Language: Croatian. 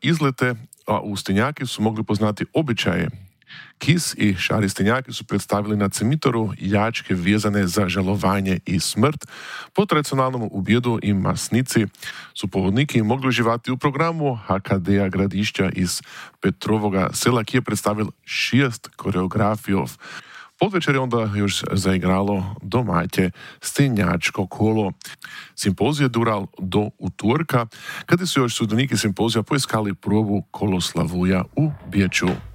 izlete, a u Stenjaki su mogli poznati običaje. Kis i Šari Stenjaki su predstavili na cimitoru jačke vezane za žalovanje i smrt. Po tradicionalnom objedu i masnici su povodniki mogli uživati u programu HKD-a Gradišća iz Petrovoga sela, ki je predstavil 6 koreografijov. Podvečer je onda još zaigralo domaće stenjačko kolo. Simpozij je dural do utorka, kada su još sudioniki simpozija poiskali probu koloslavuja u Bječu.